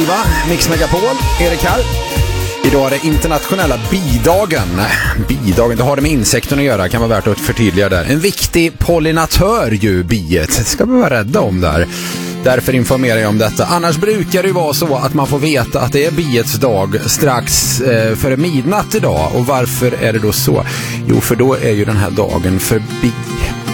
11, Mix Megapol, Erik här. Idag är det internationella bidagen. Bidagen, det har det med insekten att göra, kan vara värt att förtydliga där. En viktig pollinatör ju, biet. Det ska vi vara rädda om där. Därför informerar jag om detta. Annars brukar det vara så att man får veta att det är biets dag strax före midnatt idag. Och varför är det då så? Jo, för då är ju den här dagen förbi.